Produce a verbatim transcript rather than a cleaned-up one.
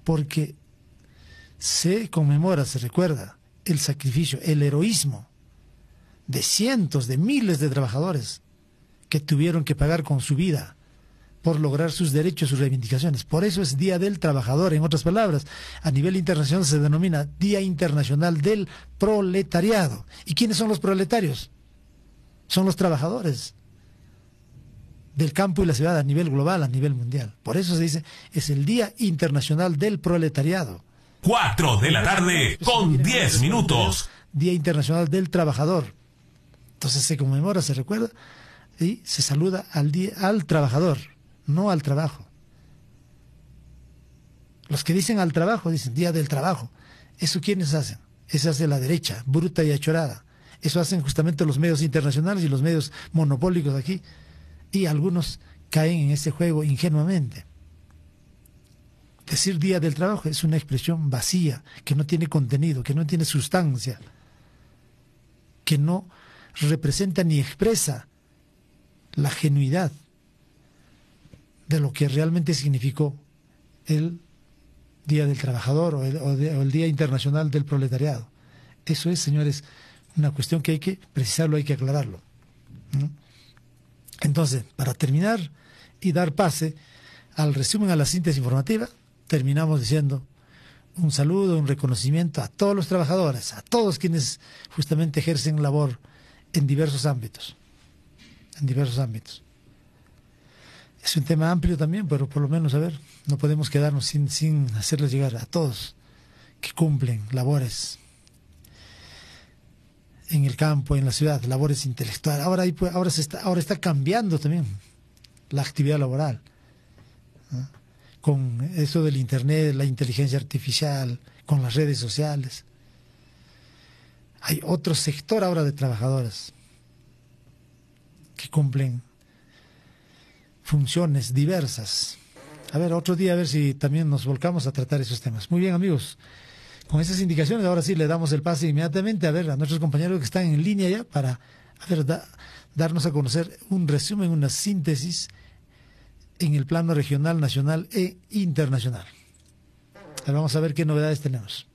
porque se conmemora, se recuerda el sacrificio, el heroísmo de cientos, de miles de trabajadores que tuvieron que pagar con su vida por lograr sus derechos, sus reivindicaciones. Por eso es Día del Trabajador. En otras palabras, a nivel internacional se denomina Día Internacional del Proletariado. ¿Y quiénes son los proletarios? Son los trabajadores del campo y la ciudad a nivel global, a nivel mundial. Por eso se dice, es el Día Internacional del Proletariado. Cuatro de la tarde con diez minutos. Día Internacional del Trabajador. Entonces se conmemora, se recuerda y se saluda al día, al trabajador, no al trabajo. Los que dicen al trabajo, dicen Día del Trabajo. ¿Eso quiénes hacen? Eso hace la derecha, bruta y achorada. Eso hacen justamente los medios internacionales y los medios monopólicos aquí. Y algunos caen en ese juego ingenuamente. Decir Día del Trabajo es una expresión vacía, que no tiene contenido, que no tiene sustancia, que no representa ni expresa la genuidad de lo que realmente significó el Día del Trabajador o el, o de, o el Día Internacional del Proletariado. Eso es, señores, una cuestión que hay que precisarlo, hay que aclararlo, ¿no? Entonces, para terminar y dar pase al resumen, a la síntesis informativa, terminamos diciendo un saludo, un reconocimiento a todos los trabajadores, a todos quienes justamente ejercen labor en diversos ámbitos, en diversos ámbitos. Es un tema amplio también, pero por lo menos, a ver, no podemos quedarnos sin, sin hacerles llegar a todos que cumplen labores en el campo, en la ciudad, labores intelectuales. Ahora, hay, ahora, se está, ahora está cambiando también la actividad laboral, ¿no? Con eso del internet, la inteligencia artificial, con las redes sociales. Hay otro sector ahora de trabajadores que cumplen funciones diversas. A ver, otro día a ver si también nos volcamos a tratar esos temas. Muy bien, amigos. Con esas indicaciones, ahora sí le damos el pase inmediatamente a ver a nuestros compañeros que están en línea ya para a ver, da, darnos a conocer un resumen, una síntesis en el plano regional, nacional e internacional. Ahora vamos a ver qué novedades tenemos.